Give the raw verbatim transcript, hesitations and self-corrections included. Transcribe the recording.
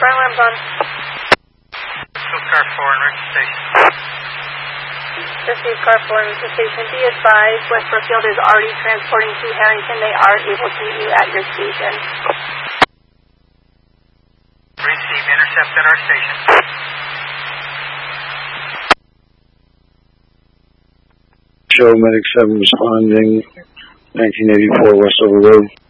Fire alarm's on. Still car four in Richard Station. Received car four in Richard Station. Be advised, West Brookfield is already transporting to Harrington. They are able to meet you at your station. Receive, intercept at our station. Show Medic seven responding, nineteen eighty-four Westover Road.